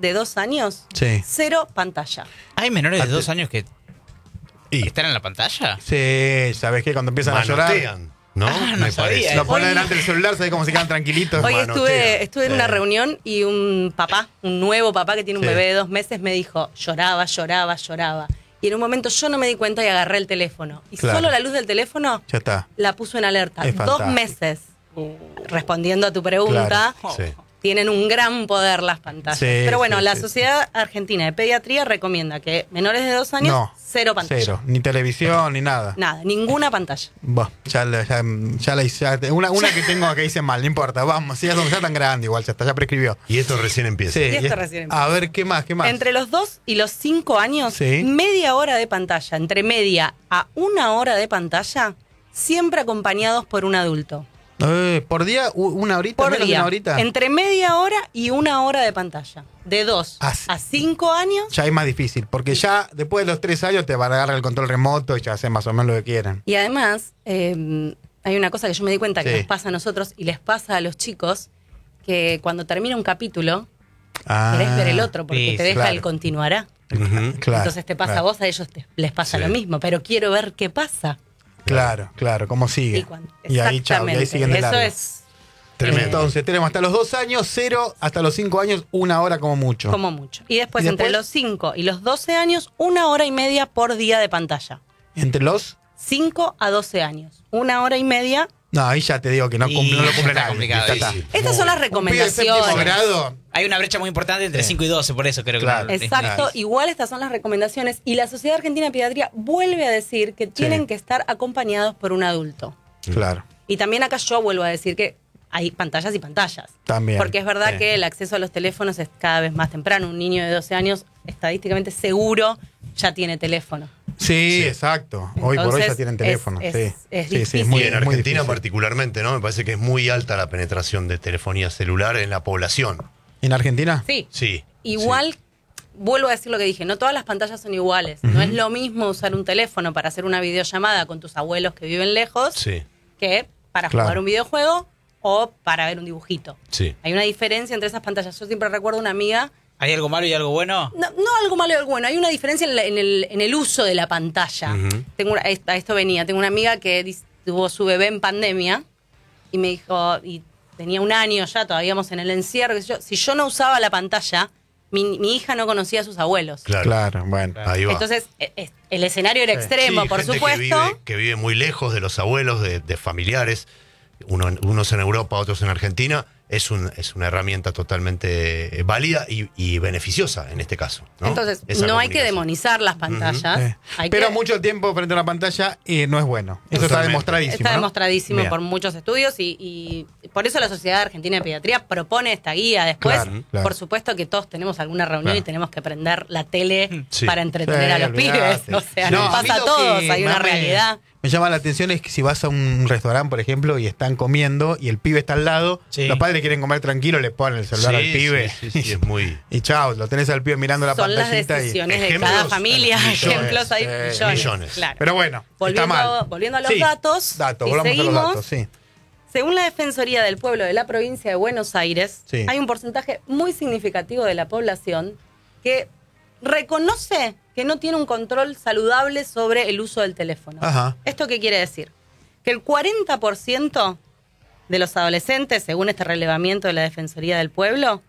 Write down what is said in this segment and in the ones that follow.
de 2 años, Sí. 0 pantalla. ¿Hay menores de 2 años que están en la pantalla? Sí, ¿sabes qué? Cuando empiezan a llorar, Manotean, ¿no? Ah, no Me sabía. parece. lo ponen Hoy- delante del celular, ¿sabes cómo se quedan tranquilitos? Hoy manotea. estuve en una reunión y un nuevo papá que tiene un Sí. bebé de 2 meses, me dijo, lloraba. Y en un momento yo no me di cuenta y agarré el teléfono. Y Claro. solo la luz del teléfono Ya está. la puso en alerta. Es 2 fantástico. meses. Respondiendo a tu pregunta, Sí. tienen un gran poder las pantallas. Sí, Pero bueno, sí, la sí. Sociedad Argentina de Pediatría recomienda que menores de 2 años, No. 0 pantalla. 0. Ni televisión, ni nada. Nada, ninguna pantalla. Buah, ya la hice. Una que tengo que hice mal, no importa. Vamos, si ya no está tan grande, igual ya está, ya prescribió. Y esto recién empieza. Sí, Y esto es- recién empieza. A ver, ¿qué más? Entre los 2 y los 5 años, Sí. media hora de pantalla, entre media a 1 hora de pantalla, siempre acompañados por un adulto. Por día, una horita, Por menos de día. una horita. Entre media hora y 1 hora de pantalla. De 2 Ah, a 5 años. Ya es más difícil, porque ya después de los 3 años te van a agarrar el control remoto y ya hacen más o menos lo que quieran. Y además, hay una cosa que yo me di cuenta que Sí. nos pasa a nosotros y les pasa a los chicos, que cuando termina un capítulo, querés ver el otro porque sí, te deja claro. el continuará. Ujú. Claro, Entonces te pasa claro, a vos, a ellos les pasa Sí. lo mismo, pero quiero ver qué pasa. Claro, cómo sigue. Y ahí, chao, y ahí siguen de Eso largo. es Tremendo. Entonces tenemos hasta los 2 años, 0, hasta los 5 años, 1 hora como mucho. como mucho. Y después, ¿Y entre después? los 5 y los 12 años, 1 hora y media por día de pantalla. Entre los... 5 a 12 años, 1 hora y media. No, ahí ya te digo que no, Y no lo cumple está nadie. complicado, Ya sí, está. sí. Estas son las Un pibe de séptimo recomendaciones. grado, Hay una brecha muy importante entre Sí. 5 y 12, por eso creo que Claro. no- Exacto, igual estas son las recomendaciones. Y la Sociedad Argentina de Pediatría vuelve a decir que tienen que estar acompañados por un adulto. claro, Y también acá yo vuelvo a decir que hay pantallas y pantallas. también. Porque es verdad Sí. que el acceso a los teléfonos es cada vez más temprano. Un niño de 12 años, estadísticamente seguro, ya tiene teléfono. Sí, exacto. Hoy por hoy Entonces, ya tienen teléfono. es sí. difícil. sí, Y muy, en muy Argentina difícil. particularmente, ¿no? Me parece que es muy alta la penetración de telefonía celular en la población. ¿En Argentina? Sí. Sí. Igual, vuelvo a decir lo que dije, no todas las pantallas son iguales. No es lo mismo usar un teléfono para hacer una videollamada con tus abuelos que viven lejos Sí, que para Claro. jugar un videojuego o para ver un dibujito. sí. Hay una diferencia entre esas pantallas. Yo siempre recuerdo una amiga, ¿Hay algo malo y algo bueno? no algo malo y algo bueno, hay una diferencia en el uso de la pantalla. Ujú. A esto venía, tengo una amiga que tuvo su bebé en pandemia y me dijo, y tenía 1 año ya, todavía íbamos en el encierro, qué sé yo, si yo no usaba la pantalla, mi hija no conocía a sus abuelos. Claro. Claro, bueno. Ahí va. Entonces, el escenario era extremo, Sí, por gente supuesto. Que vive muy lejos de los abuelos, de familiares, unos en Europa, otros en Argentina. Es una herramienta totalmente válida y beneficiosa en este caso, ¿no? Entonces, Esa no hay que comunicación. demonizar las pantallas. Hay Pero que- mucho tiempo frente a una pantalla no es bueno. Eso está Totalmente. demostradísimo. Está ¿no? demostradísimo Bien. por muchos estudios y por eso la Sociedad Argentina de Pediatría propone esta guía. Después, Claro, claro. por supuesto que todos tenemos alguna reunión Claro. y tenemos que prender la tele Sí. para entretener Sí, a los olvidate. pibes. O sea, Sí. nos No, a mí pasa a lo todos, que hay una más realidad. Me llama la atención es que si vas a un restaurante, por ejemplo, y están comiendo y el pibe está al lado, Sí. los padres quieren comer tranquilo, le ponen el celular al pibe. Sí, sí, es muy... Y chao, lo tenés al pibe mirando la Son las pantallita. decisiones de Ejemplos, cada familia. millones. Ejemplos hay Millones. Claro. Pero bueno, Volviendo- está mal. volviendo a los Sí, datos, y volvamos a los seguimos. datos, sí. Según la Defensoría del Pueblo de la provincia de Buenos Aires, Sí. hay un porcentaje muy significativo de la población que reconoce que no tiene un control saludable sobre el uso del teléfono. Ajá. ¿Esto qué quiere decir? Que el 40% de los adolescentes, según este relevamiento de la Defensoría del Pueblo,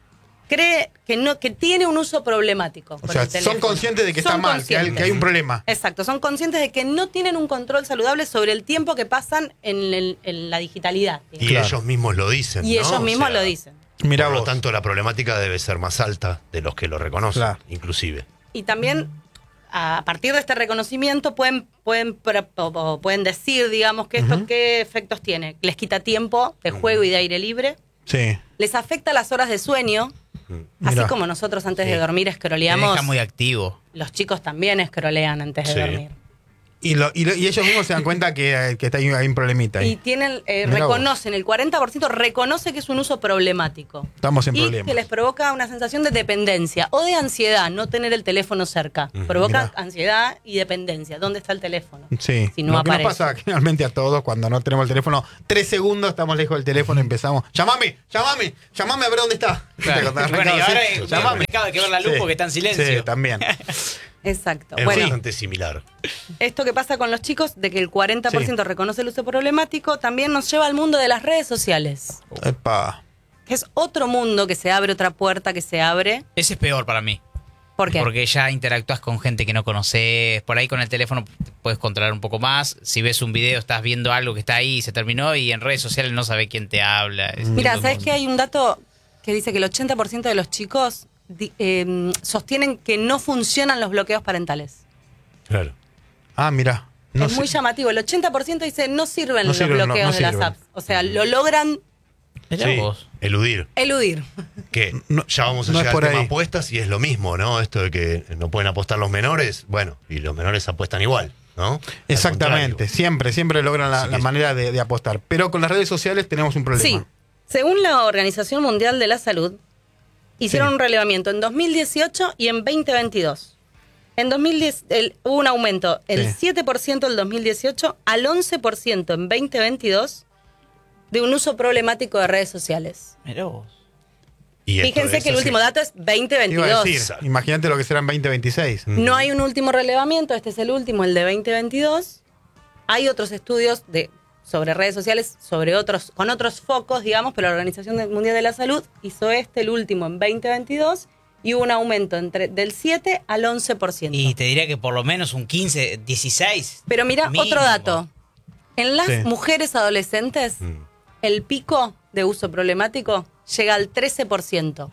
cree que tiene un uso problemático. O por sea, el son teléfono. conscientes de que Son está mal, que hay conscientes. un problema. Exacto, son conscientes de que no tienen un control saludable sobre el tiempo que pasan en la digitalidad. Y digamos. Claro. ellos mismos lo dicen, Y ¿no? ellos O mismos sea, lo dicen. Mirá por lo vos. tanto, la problemática debe ser más alta de los que lo reconocen, Claro. inclusive. Y también, a partir de este reconocimiento, pueden decir, digamos, que esto qué efectos tiene. Les quita tiempo de juego y de aire libre. Sí. Les afecta las horas de sueño. Así Mirá. como nosotros antes Sí. de dormir Te escroleamos, deja muy activo. los chicos también escrolean antes de Sí. dormir. Y ellos mismos se dan cuenta que hay un problemita ahí. Y tienen, Mirá reconocen, el 40% reconoce que es un uso problemático. Estamos en Y problemas. que les provoca una sensación de dependencia o de ansiedad, no tener el teléfono cerca. Provoca Mirá. ansiedad y dependencia. ¿Dónde está el teléfono? Sí, Si no lo que nos aparece. pasa generalmente a todos cuando no tenemos el teléfono, 3 segundos estamos lejos del teléfono y empezamos, llamame a ver dónde está. Claro. Cuando Bueno, y ahora sí, es llamame. complicado, hay que ver la luz Sí. porque está en silencio. Sí, también. Exacto. Es Bueno, bastante similar. esto que pasa con los chicos, de que el 40% reconoce el uso problemático, también nos lleva al mundo de las redes sociales. Epa. Que es otro mundo que se abre, otra puerta que se abre. Ese es peor para mí. ¿Por qué? Porque ya interactúas con gente que no conoces. Por ahí con el teléfono puedes controlar un poco más. Si ves un video, estás viendo algo que está ahí y se terminó. Y en redes sociales no sabes quién te habla. Mira, ¿sabes qué? Hay un dato que dice que el 80% de los chicos sostienen que no funcionan los bloqueos parentales. Claro. Ah, mira. Es muy llamativo. El 80% dice no sirven No los sirven, no bloqueos de las sirven. apps. O sea, lo logran Mirá Sí, vos. eludir. eludir. Que No- ya vamos a no es llegar por al tema ahí. apuestas y es lo mismo, ¿no? Esto de que no pueden apostar los menores, bueno, y los menores apuestan igual, ¿no? Al Exactamente, contrario. siempre logran Así la que- manera de apostar. Pero con las redes sociales tenemos un problema. Sí. Según la Organización Mundial de la Salud, hicieron Sí. un relevamiento en 2018 y en 2022. En 2010 hubo un aumento del Sí. 7% del 2018 al 11% en 2022 de un uso problemático de redes sociales. Mirá vos. Y esto Fíjense es que el así. último dato es Iba a 2022. decir, imagínate lo que será en 2026. No hay un último relevamiento, este es el último, el de 2022. Hay otros estudios sobre redes sociales, con otros focos, digamos, pero la Organización Mundial de la Salud hizo el último en 2022, y hubo un aumento del 7 al 11%. Y te diría que por lo menos un 15, 16. Pero mira, mínimo. otro dato. En las Sí. mujeres adolescentes, el pico de uso problemático llega al 13%.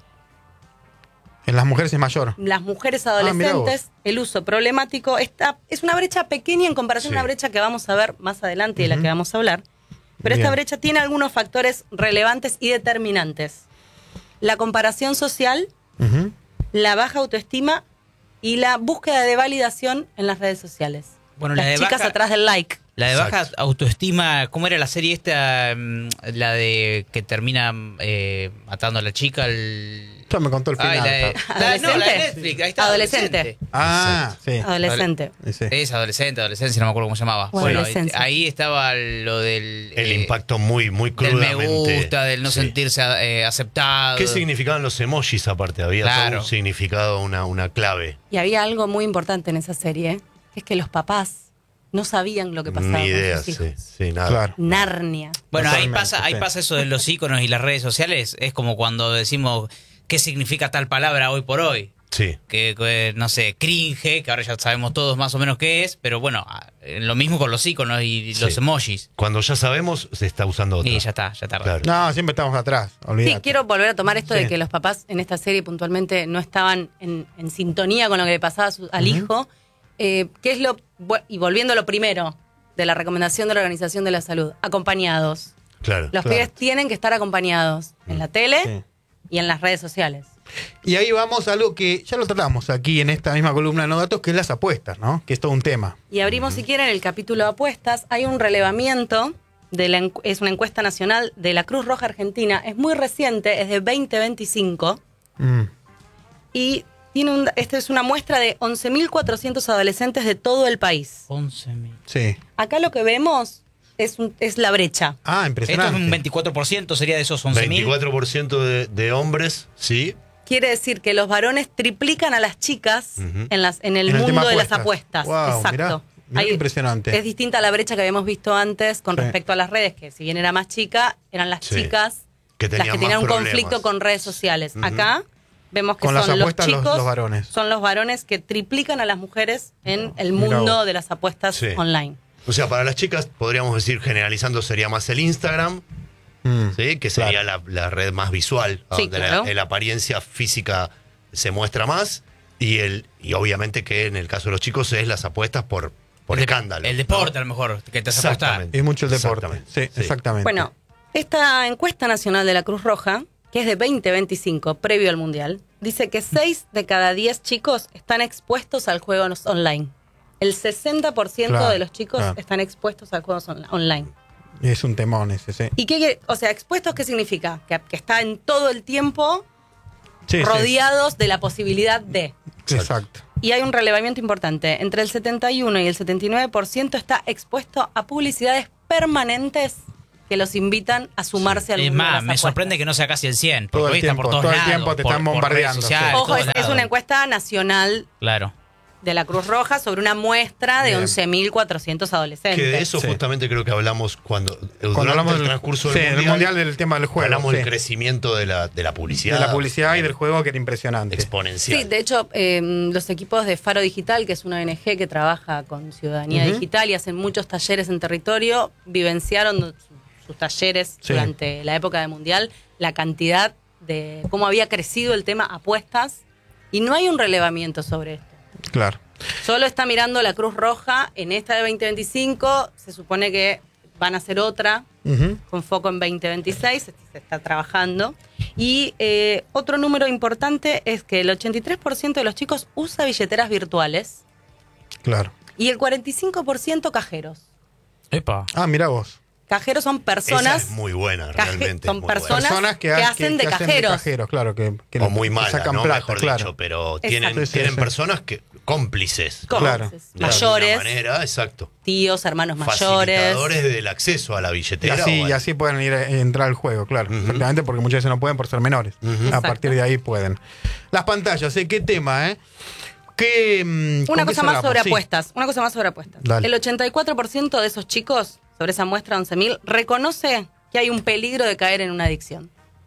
En las mujeres es mayor. Las mujeres mirá adolescentes, vos. el uso problemático es una brecha pequeña en comparación Sí. a una brecha que vamos a ver más adelante y de la que vamos a hablar. Pero esta Bien. brecha tiene algunos factores relevantes y determinantes. La comparación social, Ujú. la baja autoestima y la búsqueda de validación en las redes sociales. Bueno, las la de chicas baja- atrás del like. La de baja Exacto. autoestima, ¿cómo era la serie esta? La de que termina matando a la chica. Ya me contó el final. Ay, la de, Está. no, la de ¿Adolescente? Netflix. Ahí está. Adolescente. Ah, sí. Adolescente. Sí. Es adolescencia, no me acuerdo cómo se llamaba. O Bueno, adolescencia. ahí estaba lo del... El impacto muy del crudamente. me gusta, del no Sí. sentirse aceptado. ¿Qué significaban los emojis aparte? Había Claro. todo un significado, una clave. Y había algo muy importante en esa serie, que es que los papás no sabían lo que pasaba Ni idea, con sus hijos. sí, nada. Claro. Narnia. Bueno, Totalmente, ahí sí. pasa eso de los iconos y las redes sociales. Es como cuando decimos qué significa tal palabra hoy por hoy. Sí. Que no sé, cringe, que ahora ya sabemos todos más o menos qué es, pero bueno, lo mismo con los iconos y los Sí. emojis. Cuando ya sabemos, se está usando otra. Y ya está tarde. Claro. No, siempre estamos atrás. Olvídate. Sí, quiero volver a tomar esto Sí. de que los papás en esta serie puntualmente no estaban en sintonía con lo que le pasaba al hijo. ¿Qué es y volviendo a lo primero de la recomendación de la Organización de la Salud? Acompañados. Claro. Los Claro. pibes tienen que estar acompañados en la tele Sí. y en las redes sociales. Y ahí vamos a algo que ya lo tratamos aquí en esta misma columna de No Datos, que es las apuestas, ¿no? Que es todo un tema. Y abrimos, si quieren, el capítulo de apuestas. Hay un relevamiento, es una encuesta nacional de la Cruz Roja Argentina. Es muy reciente, es de 2025. Mm. Y esta es una muestra de 11.400 adolescentes de todo el país. 11.000. Sí. Acá lo que vemos es la brecha. Ah, Esto impresionante. es un 24%, sería de esos 11.000. 24% de hombres, sí. Quiere decir que los varones triplican a las chicas Ujú. en el En el mundo tema de las apuestas. apuestas. Wow, Exacto. mirá qué impresionante. Es distinta a la brecha que habíamos visto antes con Sí. respecto a las redes, que si bien era más chica, eran las Sí. chicas Que las tenían que más tenían un problemas. conflicto con redes sociales. Acá vemos que Con las son los apuestas, los chicos, varones. son los varones que triplican a las mujeres en el Mirá mundo vos. de las apuestas Sí. online. O sea, para las chicas, podríamos decir, generalizando, sería más el Instagram, Mm. ¿sí? Que sería la red más visual, Sí, donde claro. la apariencia física se muestra más, y obviamente que en el caso de los chicos es las apuestas por escándalo. El deporte, a lo mejor, que te hace apostar. Exactamente. Es mucho el deporte. Exactamente. Sí, exactamente. Bueno, esta encuesta nacional de la Cruz Roja, que es de 2025, previo al Mundial, dice que 6 de cada 10 chicos están expuestos al juego online. El 60% Claro, de los chicos claro. están expuestos a juegos online. Es un temón ese, sí. ¿Y o sea, expuestos qué significa? Que están todo el tiempo Sí, sí. rodeados de la posibilidad de. Exacto. Y hay un relevamiento importante. Entre el 71 y el 79% está expuesto a publicidades permanentes que los invitan a sumarse al Es mundo de más, las me apuestas. sorprende que no sea casi el 100, Todo porque el hoy está por tiempo, todos todo el lados. tiempo te por- están por redes bombardeando, sociales, Ojo, todos es lados. una encuesta nacional Claro. de la Cruz Roja sobre una muestra de Bien. 11.400 adolescentes. Que de eso Sí. justamente creo que hablamos cuando Cuando hablamos del transcurso sí, del del mundial del tema del juego. hablamos sí. del crecimiento de la publicidad. De la publicidad y del juego, que era impresionante. exponencial. Sí, de hecho, los equipos de Faro Digital, que es una ONG que trabaja con ciudadanía Ujú. digital y hacen muchos talleres en territorio, vivenciaron sus talleres Sí. durante la época del Mundial, la cantidad de cómo había crecido el tema apuestas, y no hay un relevamiento sobre esto. Claro. Solo está mirando la Cruz Roja en esta de 2025, se supone que van a hacer otra, Ujú. con foco en 2026, se está trabajando. Y otro número importante es que el 83% de los chicos usa billeteras virtuales Claro. y el 45% cajeros. Epa. Ah, mira vos. Cajeros son Esa personas, es muy buena, realmente. son es muy buena. personas que hacen de cajeros. Claro, que O muy que mala, sacan ¿no? plata, Mejor claro. dicho, pero Exacto. tienen, Sí, sí, tienen sí. personas que cómplices. Claro. cómplices, De alguna mayores, manera, exacto. tíos, hermanos mayores. Facilitadores del acceso a la Y billetera. así, o y al- así pueden ir a entrar al juego, claro. Ujú. Exactamente, porque muchas veces no pueden por ser menores. Ujú. A Exacto. partir de ahí pueden. Las pantallas, ¿qué tema, eh? ¿Qué, Una con qué cosa más cerramos? sobre Sí. apuestas. Una cosa más sobre apuestas. Dale. El 84% de esos chicos, sobre esa muestra de 11.000, reconoce que hay un peligro de caer en una adicción.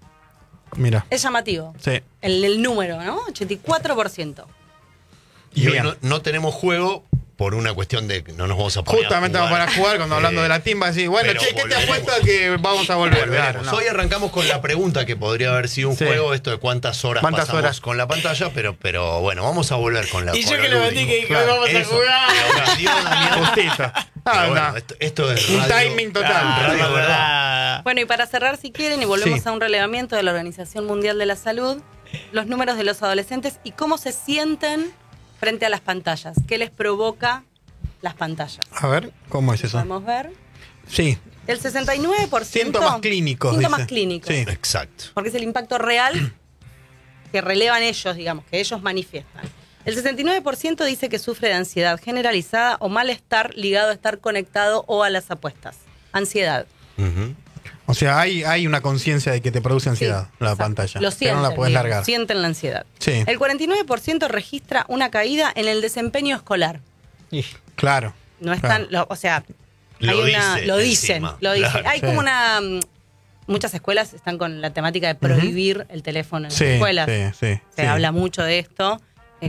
Mira, Es llamativo. sí. El número, ¿no? 84%. Y hoy Bien. no tenemos juego por una cuestión de que no nos vamos a poner Justamente a vamos para jugar cuando hablando de la timba, así, bueno, pero che, ¿qué te volveremos. apuesta que vamos a volver? Volveremos. Claro, no. Hoy arrancamos con la pregunta que podría haber sido un Sí. juego, esto de cuántas horas ¿Cuántas pasamos horas? con la pantalla, pero bueno, vamos a volver con la Y yo con que lo le metí lúdico. que hoy vamos a Eso, jugar. lo vendió Damián. Justito. Pero Ah, bueno, no. esto es Un radio- timing total. Radio verdad. Bueno, y para cerrar, si quieren, y volvemos Sí. a un relevamiento de la Organización Mundial de la Salud, los números de los adolescentes y cómo se sienten frente a las pantallas. ¿Qué les provoca las pantallas? A ver, ¿cómo es eso? Podemos ver. Sí, El 69%. síntomas clínicos. Síntomas dice. clínicos. Sí. Exacto. Porque es el impacto real que relevan ellos, digamos, que ellos manifiestan. El 69% dice que sufre de ansiedad generalizada o malestar ligado a estar conectado o a las apuestas. Ansiedad. Ujú. O sea, hay una conciencia de que te produce ansiedad Sí, la exacto. pantalla. Lo que sienten, no la puedes digamos, largar. sienten la ansiedad. Sí. El 49% registra una caída en el desempeño escolar. Claro. No están, claro. o sea, Lo hay una, dice lo dicen, encima, lo dicen. claro. Hay Sí. como una muchas escuelas están con la temática de prohibir el teléfono en Sí, las escuelas. sí, sí. Se sí. habla mucho de esto.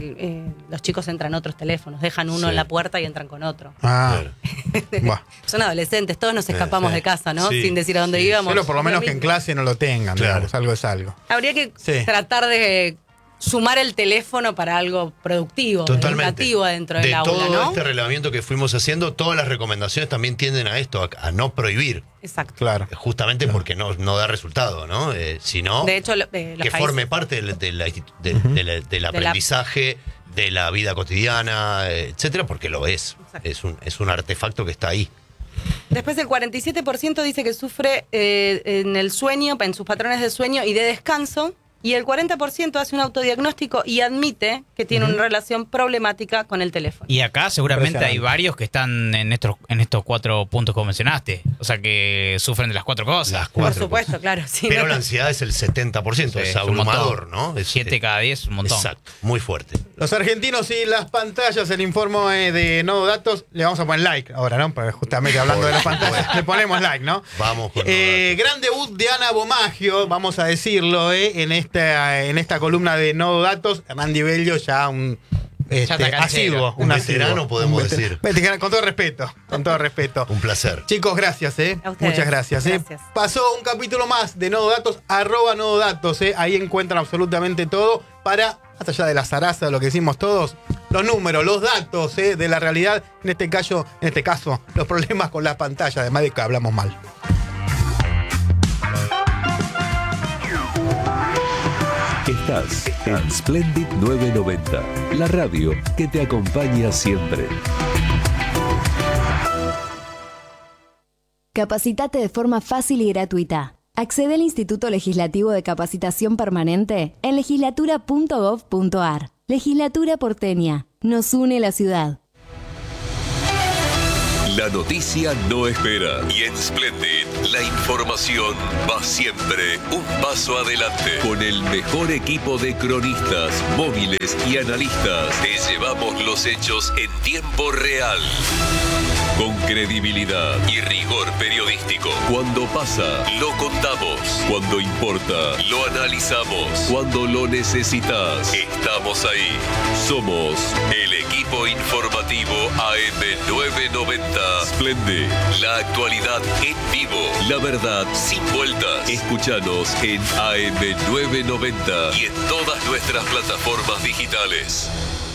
Los chicos entran otros teléfonos, dejan uno Sí. en la puerta y entran con otro. Ah, Claro. buah. Son adolescentes, todos nos escapamos sí. de casa, ¿no? Sí, Sin decir a dónde sí, íbamos. Pero por lo menos Lo que en mismo. clase no lo tengan, Claro. digamos, algo es algo. Habría que Sí. tratar de sumar el teléfono para algo productivo, Totalmente. educativo dentro del de aula, todo ¿no? este relevamiento que fuimos haciendo, todas las recomendaciones también tienden a esto, a no prohibir, Exacto. Claro. justamente porque no da resultado, ¿no? Sino De hecho, los que países- forme parte del aprendizaje, de la vida cotidiana, etcétera, porque lo es. Exacto. Es un artefacto que está ahí. Después el 47% dice que sufre en el sueño, en sus patrones de sueño y de descanso, y el 40% hace un autodiagnóstico y admite que tiene una relación problemática con el teléfono. Y acá seguramente hay Impresionante. varios que están en estos 4 puntos que mencionaste. O sea, que sufren de las 4 cosas. Las Por 4 supuesto, cosas. claro. Sí, Pero no- la ansiedad es el 70%, Sí, es es un montón. abrumador, ¿no? Es 7 cada 10 es un montón. Exacto, muy fuerte. Los argentinos y las pantallas, el informe de Nodo Datos, le vamos a poner like ahora, ¿no? Porque justamente hablando de las pantallas, le ponemos like, ¿no? Vamos con Gran debut de Ana Bomagio, vamos a decirlo, en esta columna de Nodo Datos. Hernán Di Bello ya un está canchero. asiduo, Un asiduo. veterano, podemos Un decir. veterano, con todo respeto, con todo respeto. Un placer. Chicos, gracias, A ustedes. Muchas gracias, Gracias. Pasó un capítulo más de Nodo Datos, @Nodo Datos, Ahí encuentran absolutamente todo para, más allá de la zaraza, de lo que decimos todos, los números, los datos, de la realidad, en este caso, los problemas con las pantallas, además de que hablamos mal. Estás en Splendid 990, la radio que te acompaña siempre. Capacitate de forma fácil y gratuita. Accede al Instituto Legislativo de Capacitación Permanente en legislatura.gov.ar. Legislatura porteña. Nos une la ciudad. La noticia no espera y en Splendid la información va siempre un paso adelante. Con el mejor equipo de cronistas, móviles y analistas, te llevamos los hechos en tiempo real. Con credibilidad y rigor periodístico. Cuando pasa, lo contamos. Cuando importa, lo analizamos. Cuando lo necesitas, estamos ahí. Somos el equipo informativo AM990. Splendid, la actualidad en vivo. La verdad sin vueltas. Escúchanos en AM990 y en todas nuestras plataformas digitales.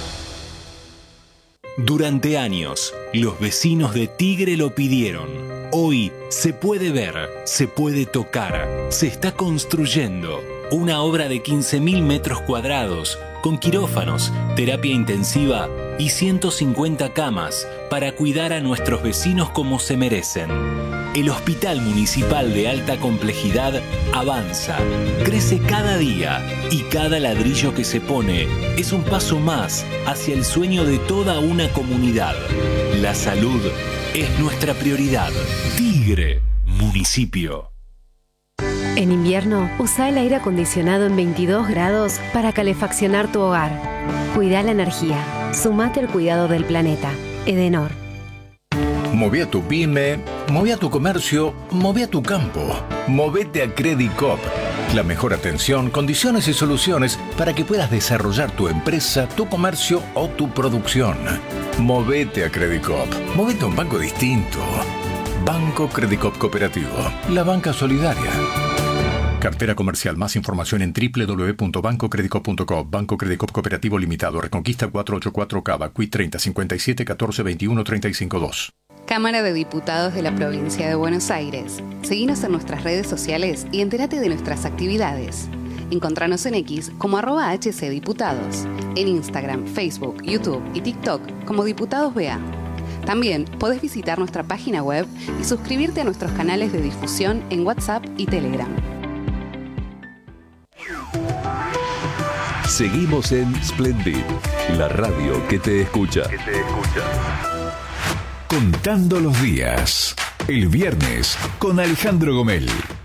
Durante años, los vecinos de Tigre lo pidieron. Hoy se puede ver, se puede tocar, se está construyendo una obra de 15.000 metros cuadrados con quirófanos, terapia intensiva y 150 camas para cuidar a nuestros vecinos como se merecen. El Hospital Municipal de Alta Complejidad avanza, crece cada día y cada ladrillo que se pone es un paso más hacia el sueño de toda una comunidad. La salud es nuestra prioridad. Tigre, municipio. En invierno, usa el aire acondicionado en 22 grados para calefaccionar tu hogar. Cuida la energía. Sumate al cuidado del planeta. Edenor. Moví a tu pyme, moví a tu comercio, moví a tu campo. Movete a Credicop. La mejor atención, condiciones y soluciones para que puedas desarrollar tu empresa, tu comercio o tu producción. Movete a Credicop. Movete a un banco distinto. Banco Credicop Cooperativo. La banca solidaria. Cartera comercial. Más información en www.bancocredicop.com. Banco Credicop Cooperativo Limitado. Reconquista 484 Cava. Cuit 30 57 14 21 35 2. Cámara de Diputados de la Provincia de Buenos Aires. Seguinos en nuestras redes sociales y entérate de nuestras actividades. Encontranos en X como @HCDiputados. En Instagram, Facebook, YouTube y TikTok como Diputados BA. También podés visitar nuestra página web y suscribirte a nuestros canales de difusión en WhatsApp y Telegram. Seguimos en Splendid, la radio que te escucha. Contando los días. El viernes con Alejandro Gomel.